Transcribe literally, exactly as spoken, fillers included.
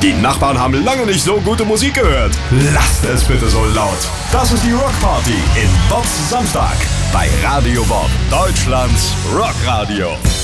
Die Nachbarn haben lange nicht so gute Musik gehört. Lasst es bitte so laut. Das ist die Rockparty in Bobs Samstag bei Radio Bob, Deutschlands Rockradio.